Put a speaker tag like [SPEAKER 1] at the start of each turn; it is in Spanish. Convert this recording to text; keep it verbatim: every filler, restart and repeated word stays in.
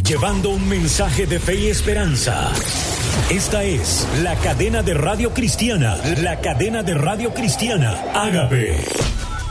[SPEAKER 1] llevando un mensaje de fe y esperanza. Esta es la cadena de radio cristiana, la cadena de radio cristiana Ágape.